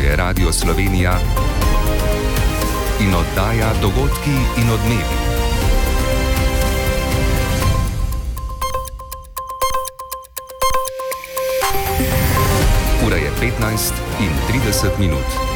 je Radio Slovenija in oddaja Dogodki in odmevi. Ura je 15:30.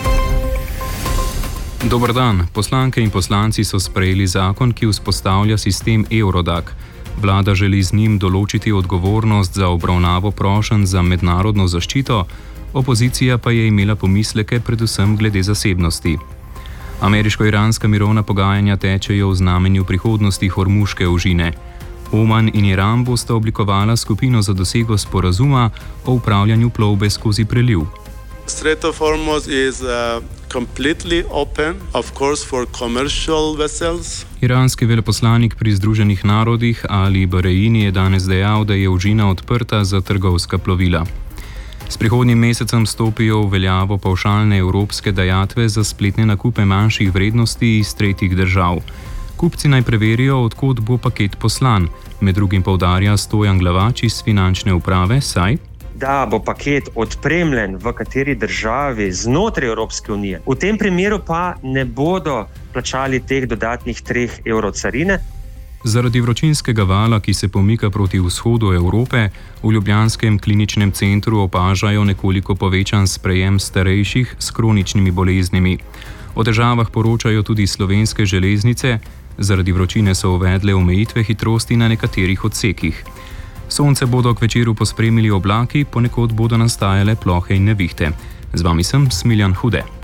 Dober dan. Poslanke in poslanci so sprejeli zakon, ki vzpostavlja sistem Eurodac. Vlada želi z njim določiti odgovornost za obravnavo prošenj za mednarodno zaščito, opozicija pa je imela pomisleke predvsem glede zasebnosti. Ameriško-iranska mirovna pogajanja tečejo v znamenju prihodnosti Hormuške ožine. Oman in Iran bosta oblikovala skupino za dosego sporazuma o upravljanju plovbe skozi preliv. Strait of Hormuz is completely open, of course, for commercial vessels. Iranski veleposlanik pri Združenih narodih Ali Bareini je danes dejal, da je ožina odprta za trgovska plovila. S prihodnjim mesecem stopijo v veljavo pavšalne evropske dajatve za spletne nakupe manjših vrednosti iz tretjih držav. Kupci naj preverijo, od kod bo paket poslan. Med drugim poudarja Stojan Glavač iz finančne uprave, saj da bo paket odpremljen v kateri državi znotraj Evropske unije. V tem primeru pa ne bodo plačali teh dodatnih 3 evrov carine. Zaradi vročinskega vala, ki se pomika proti vzhodu Evrope, v ljubljanskem kliničnem centru opažajo nekoliko povečan sprejem starejših s kroničnimi boleznimi. O težavah poročajo tudi Slovenske železnice, zaradi vročine so uvedle omejitve hitrosti na nekaterih odsekih. Sonce bodo k večeru pospremili oblaki, ponekod bodo nastajale plohe in nevihte. Z vami sem Smiljan Hude.